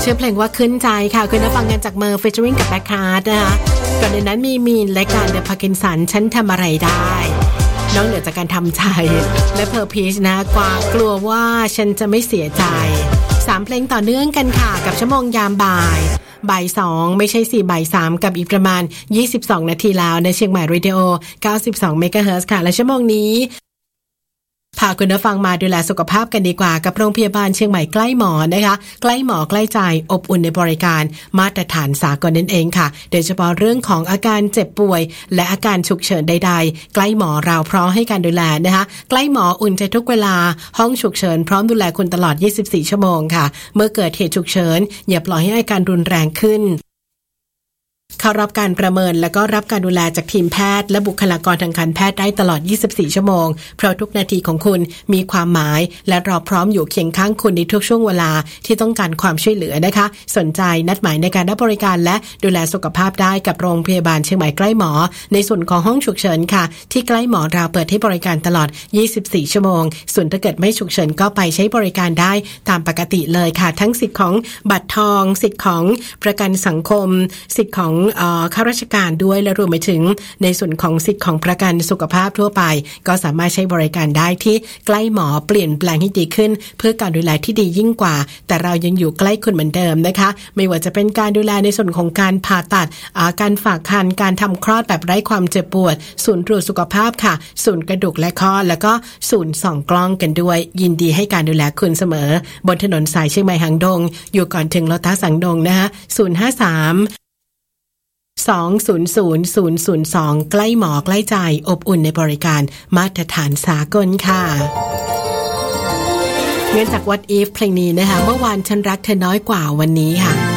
ชื่อเพลงว่าขึ้นใจค่ะคุณได้ฟังกันจากเมอร์ฟีเจอริ่งกับแบ็คฮาร์ทนะคะก่อนในนั้นมีมีนและการเดอะพาร์กินสันฉันทำอะไรได้นอกเหนือจากการทำใจและเพอร์พีชนะกลัวว่าฉันจะไม่เสียใจ3เพลงต่อเนื่องกันค่ะกับชั่วโมงยามบ่าย2ไม่ใช่4บ่าย3กับอีกประมาณ22นาทีแล้วในเชียงใหม่เรดิโอ92เมกะเฮิรตซ์ค่ะและชั่วโมงนี้พาคุณผู้ฟังมาดูแลสุขภาพกันดีกว่ากับโรงพยาบาลเชียงใหม่ใกล้หมอนะคะใกล้หมอใกล้ใจอบอุ่นในบริการมาตรฐานสากลนั่นเองค่ะโดยเฉพาะเรื่องของอาการเจ็บป่วยและอาการฉุกเฉินใดๆใกล้หมอเราพร้อมให้การดูแลนะคะใกล้หมออุ่นใจทุกเวลาห้องฉุกเฉินพร้อมดูแลคุณตลอด24ชั่วโมงค่ะเมื่อเกิดเหตุฉุกเฉินอย่าปล่อยให้อาการรุนแรงขึ้นเข้ารับการประเมินและก็รับการดูแลจากทีมแพทย์และบุคลากรทางการแพทย์ได้ตลอด24ชั่วโมงเพราะทุกนาทีของคุณมีความหมายและเราพร้อมอยู่เคียงข้างคุณในทุกช่วงเวลาที่ต้องการความช่วยเหลือนะคะสนใจนัดหมายในการรับบริการและดูแลสุขภาพได้กับโรงพยาบาลเชียงใหม่ใกล้หมอในส่วนของห้องฉุกเฉินค่ะที่ใกล้หมอเราเปิดให้บริการตลอด24ชั่วโมงส่วนถ้าเกิดไม่ฉุกเฉินก็ไปใช้บริการได้ตามปกติเลยค่ะทั้งสิทธิ์ของบัตรทองสิทธิ์ของประกันสังคมสิทธิ์ของข้าราชการด้วยและรวมไปถึงในส่วนของสิทธิ์ของประกันสุขภาพทั่วไปก็สามารถใช้บริการได้ที่ใกล้หมอเปลี่ยนแปลงให้ดีขึ้นเพื่อการดูแลที่ดียิ่งกว่าแต่เรายังอยู่ใกล้คุณเหมือนเดิมนะคะไม่ว่าจะเป็นการดูแลในส่วนของการผ่าตัดการฝากครรภ์การทำคลอดแบบไร้ความเจ็บปวดศูนย์ตรวจสุขภาพค่ะศูนย์กระดูกและข้อแล้วก็ศูนย์ส่องกล้องกันด้วยยินดีให้การดูแลคุณเสมอบนถนนสายเชียงใหม่หางดงอยู่ก่อนถึงโลตัสหางดงนะคะ053 200 002ใกล้หมอใกล้ใจอบอุ่นในบริการมาตรฐานสากลค่ะเนื่องจาก What If เพลงนี้นะคะเมื่อวานฉันรักเธอน้อยกว่าวันนี้ค่ะ